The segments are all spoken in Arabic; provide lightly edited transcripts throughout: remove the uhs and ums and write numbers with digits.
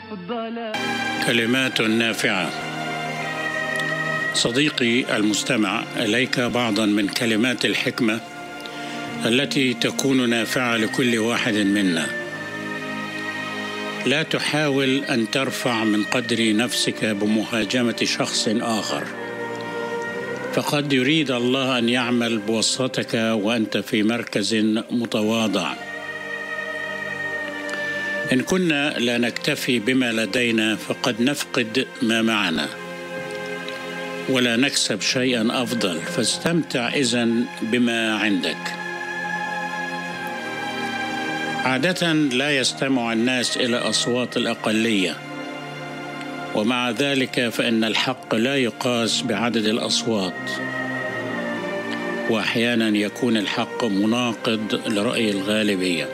كلمات نافعة. صديقي المستمع، إليك بعضا من كلمات الحكمة التي تكون نافعة لكل واحد منا. لا تحاول أن ترفع من قدر نفسك بمهاجمة شخص آخر، فقد يريد الله أن يعمل بواسطتك وأنت في مركز متواضع. إن كنا لا نكتفي بما لدينا فقد نفقد ما معنا ولا نكسب شيئا أفضل، فاستمتع إذن بما عندك. عادة لا يستمع الناس إلى أصوات الأقلية، ومع ذلك فإن الحق لا يقاس بعدد الأصوات، وأحيانا يكون الحق مناقض لرأي الغالبية.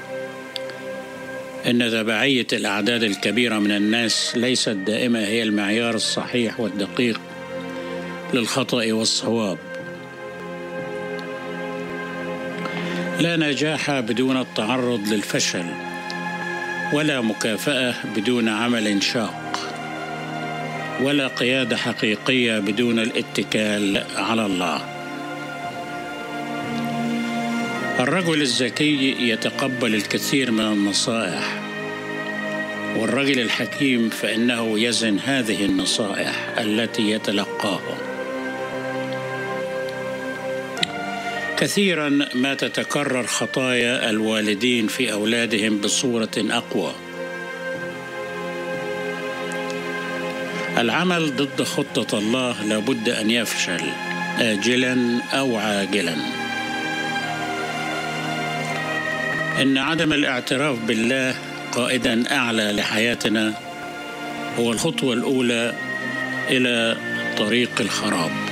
إن تبعية الأعداد الكبيرة من الناس ليست دائما هي المعيار الصحيح والدقيق للخطأ والصواب. لا نجاح بدون التعرض للفشل، ولا مكافأة بدون عمل شاق، ولا قيادة حقيقية بدون الاتكال على الله. الرجل الذكي يتقبل الكثير من النصائح، والرجل الحكيم فإنه يزن هذه النصائح التي يتلقاها. كثيرا ما تتكرر خطايا الوالدين في أولادهم بصورة أقوى. العمل ضد خطة الله لابد أن يفشل آجلا أو عاجلا. إن عدم الاعتراف بالله قائدا أعلى لحياتنا هو الخطوة الأولى إلى طريق الخراب.